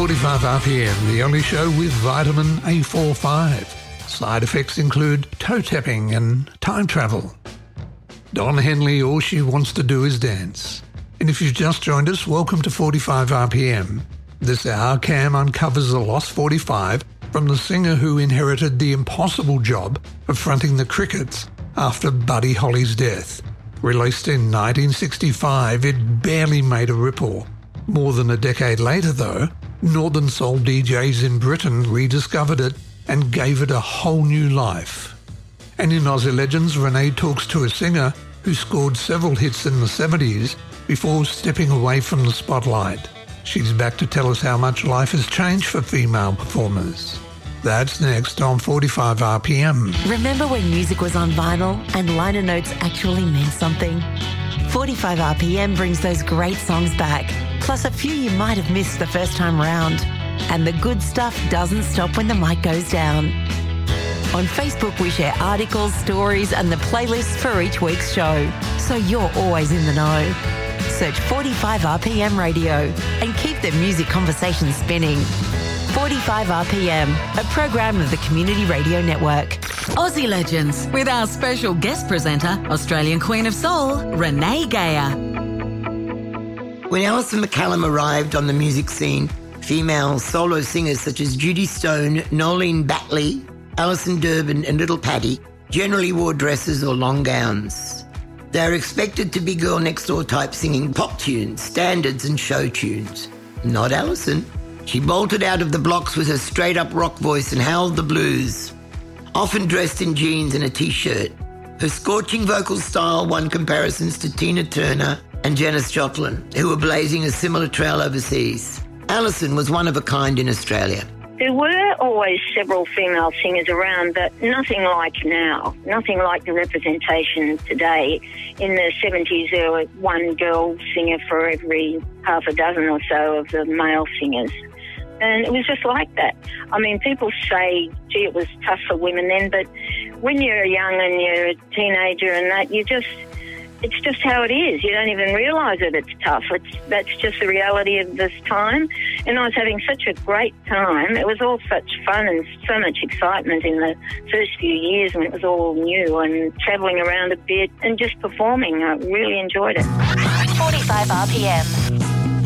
45 RPM, the only show with vitamin A45. Side effects include toe tapping and time travel. Don Henley, all she wants to do is dance. And if you've just joined us, welcome to 45 RPM. This hour, Cam uncovers the lost 45 from the singer who inherited the impossible job of fronting the Crickets after Buddy Holly's death. Released in 1965, it barely made a ripple. More than a decade later, though, Northern Soul DJs in Britain rediscovered it and gave it a whole new life. And in Aussie Legends, Renee talks to a singer who scored several hits in the 70s before stepping away from the spotlight. She's back to tell us how much life has changed for female performers. That's next on 45 RPM. Remember when music was on vinyl and liner notes actually meant something? 45 RPM brings those great songs back, plus a few you might have missed the first time round. And the good stuff doesn't stop when the mic goes down. On Facebook, we share articles, stories, and the playlists for each week's show, so you're always in the know. Search 45 RPM Radio and keep the music conversation spinning. 45 RPM, a program of the Community Radio Network. Aussie Legends, with our special guest presenter, Australian Queen of Soul, Renee Geyer. When Alison McCallum arrived on the music scene, female solo singers such as Judy Stone, Nolene Batley, Alison Durbin and Little Patty generally wore dresses or long gowns. They are expected to be girl next door type singing pop tunes, standards and show tunes. Not Alison. She bolted out of the blocks with her straight-up rock voice and howled the blues, often dressed in jeans and a T-shirt. Her scorching vocal style won comparisons to Tina Turner and Janis Joplin, who were blazing a similar trail overseas. Alison was one of a kind in Australia. There were always several female singers around, but nothing like now, nothing like the representation today. In the 70s, there was one girl singer for every half a dozen or so of the male singers. And it was just like that. I mean, people say, gee, it was tough for women then, but when you're young and you're a teenager and that, it's just how it is. You don't even realise that it's tough. That's just the reality of this time. And I was having such a great time. It was all such fun and so much excitement in the first few years when it was all new and travelling around a bit and just performing. I really enjoyed it. 45 RPM.